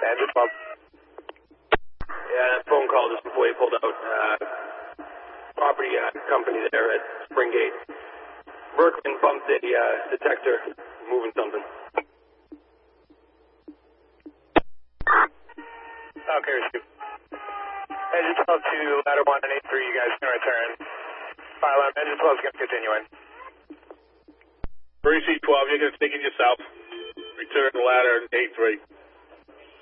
Engine 12. Yeah, that phone call just before you pulled out. Property company there at Springgate. Berkman bumped the detector, moving something. Okay, receive. Engine 12 to ladder 1 and 83, you guys can return. Fire alarm, engine 12 is going to continue in. Breezy 12, you're going to stick it yourself. Return the ladder 83.